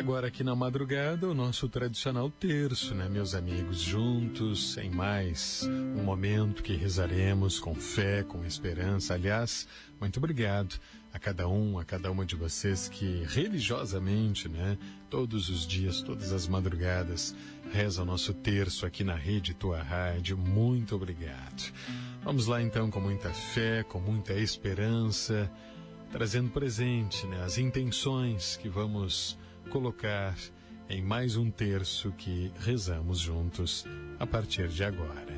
agora aqui na madrugada, o nosso tradicional terço, né, meus amigos? Juntos, em mais um momento que rezaremos com fé, com esperança. Aliás, muito obrigado a cada uma de vocês que religiosamente, né, todos os dias, todas as madrugadas, reza o nosso terço aqui na Rede Tua Rádio. Muito obrigado. Vamos lá então, com muita fé, com muita esperança, trazendo presente, né, as intenções que vamos colocar em mais um terço que rezamos juntos a partir de agora.